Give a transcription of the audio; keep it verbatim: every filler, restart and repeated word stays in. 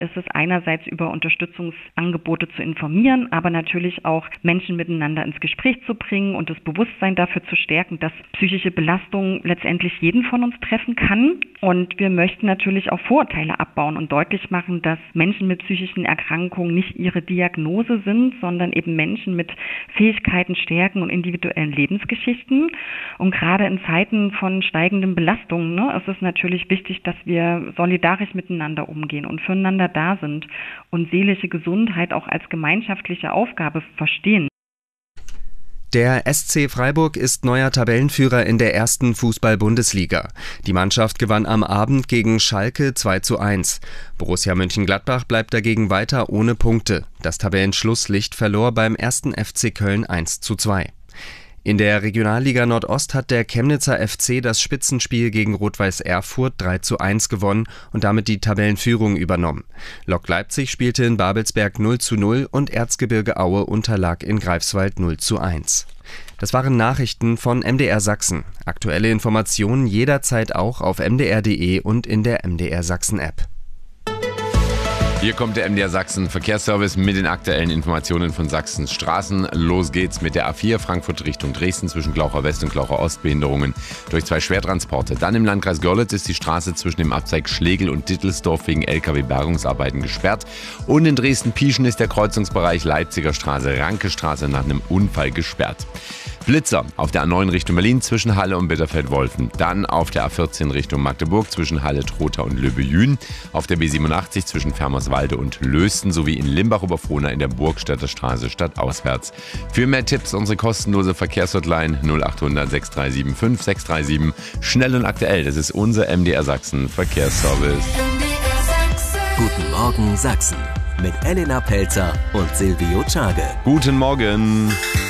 ist es einerseits über Unterstützungsangebote zu informieren, aber natürlich auch Menschen miteinander ins Gespräch zu bringen und das Bewusstsein dafür zu stärken, dass psychische Belastung letztendlich jeden von uns treffen kann. Und wir möchten natürlich auch Vorurteile abbauen und deutlich machen, dass Menschen mit psychischen Erkrankungen nicht ihre Diagnose sind, sondern eben Menschen mit Fähigkeiten, Stärken und individuellen Lebensgeschichten. Und gerade in Zeiten von steigenden Belastungen, ne, ist es natürlich wichtig, dass wir solidarisch miteinander umgehen und füreinander da sind und seelische Gesundheit auch als gemeinschaftliche Aufgabe verstehen. Der S C Freiburg ist neuer Tabellenführer in der ersten Fußball-Bundesliga. Die Mannschaft gewann am Abend gegen Schalke zwei zu eins. Borussia Mönchengladbach bleibt dagegen weiter ohne Punkte. Das Tabellenschlusslicht verlor beim ersten F C Köln eins zu zwei. In der Regionalliga Nordost hat der Chemnitzer F C das Spitzenspiel gegen Rot-Weiß Erfurt drei zu eins gewonnen und damit die Tabellenführung übernommen. Lok Leipzig spielte in Babelsberg null zu null und Erzgebirge Aue unterlag in Greifswald null zu eins. Das waren Nachrichten von M D R Sachsen. Aktuelle Informationen jederzeit auch auf m d r punkt d e und in der M D R Sachsen App. Hier kommt der M D R Sachsen Verkehrsservice mit den aktuellen Informationen von Sachsens Straßen. Los geht's mit der A vier Frankfurt Richtung Dresden zwischen Glaucher West und Glaucher Ost. Behinderungen durch zwei Schwertransporte. Dann im Landkreis Görlitz ist die Straße zwischen dem Abzweig Schlegel und Dittelsdorf wegen L K W-Bergungsarbeiten gesperrt. Und in Dresden-Pieschen ist der Kreuzungsbereich Leipziger Straße, Rankestraße nach einem Unfall gesperrt. Blitzer auf der A neun Richtung Berlin zwischen Halle und Bitterfeld-Wolfen. Dann auf der A vierzehn Richtung Magdeburg zwischen Halle, Trotha und Löbejün. Auf der B siebenundachtzig zwischen Fermerswalde und Lösten sowie in Limbach-Oberfrohna in der Burgstädter Straße stadtauswärts. Für mehr Tipps unsere kostenlose Verkehrshotline null acht hundert sechs drei sieben fünf sechs drei sieben. Schnell und aktuell, das ist unser M D R Sachsen Verkehrsservice. Guten Morgen Sachsen mit Elena Pelzer und Silvio Czage. Guten Morgen.